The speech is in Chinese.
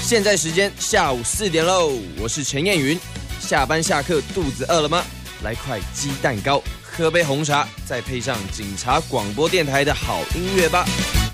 现在时间下午4点喽，我是陈彦云。下班下课肚子饿了吗？来块鸡蛋糕，喝杯红茶，再配上警察广播电台的好音乐吧。